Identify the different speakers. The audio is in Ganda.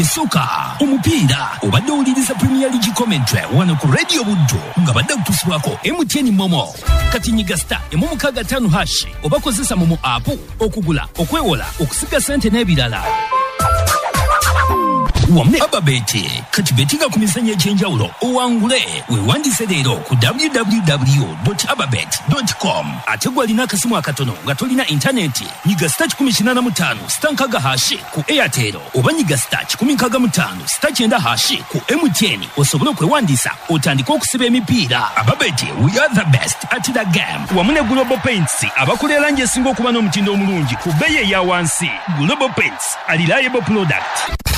Speaker 1: soka, omupiira, obadde owuliriza Premier League commentary wano ku Radio Buddo nga badde kutusibwako MTN Momo. Kati nyiga star *5 oba kozesa Momo app okugula, okwewola, okusiga sente n'ebirala. Wamne Ababeti, kati betinga ku mizannyo egy'enjawulo owangule weewandise leero ku www.ababet.com. ate gwalina akasimu akatono nga tolina intaneti, nyiga star 185*9 ku Airtel oba nyiga star 155*9 ku MTN osobole okwewandiisa otandika okusiba emipiira. Ababeti, we are the best at the game. Wamu ne Global Paints abakola langi esinga okuba n'omutindo omulungi ku bbeeyi eya wansi. Global Paints, a reliable product.